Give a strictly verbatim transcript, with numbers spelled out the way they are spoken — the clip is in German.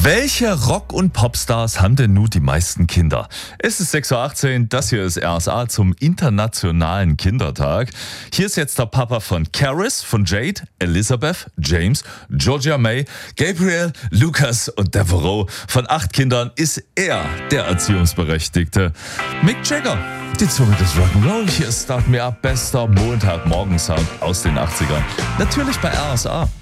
Welche Rock- und Popstars haben denn nun die meisten Kinder? Es ist sechs Uhr achtzehn, das hier ist R S A zum Internationalen Kindertag. Hier ist jetzt der Papa von Caris, von Jade, Elizabeth, James, Georgia May, Gabriel, Lucas und Devereaux. Von acht Kindern ist er der Erziehungsberechtigte. Mick Jagger, die Zunge des Rock'n'Roll. Hier ist Start Me Up, bester Montagmorgensound aus den achtzigern. Natürlich bei R S A.